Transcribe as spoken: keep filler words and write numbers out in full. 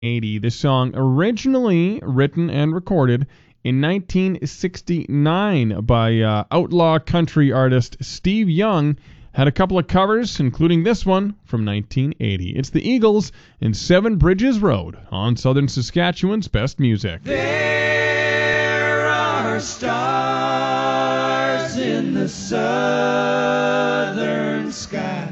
eighty. The song originally written and recorded in nineteen sixty-nine by uh, outlaw country artist Steve Young, had a couple of covers, including this one from nineteen eighty. It's the Eagles and Seven Bridges Road on Southern Saskatchewan's Best Music. There are stars in the southern sky.